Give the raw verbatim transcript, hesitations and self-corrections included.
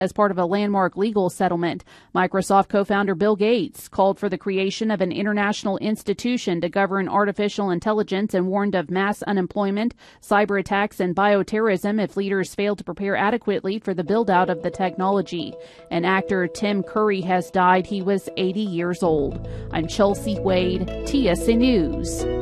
As part of a landmark legal settlement, Microsoft co-founder Bill Gates called for the creation of an international institution to govern artificial intelligence and warned of mass unemployment, cyber attacks, and bioterrorism if leaders fail to prepare adequately for the build-out of the technology. And actor Tim Curry has died. He was eighty years old. I'm Chelsea Wade, T S N News.